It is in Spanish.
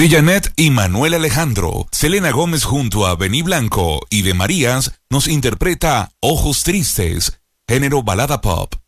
De Janet y Manuel Alejandro, Selena Gómez junto a Benny Blanco y de Marías nos interpreta Ojos Tristes, género balada pop.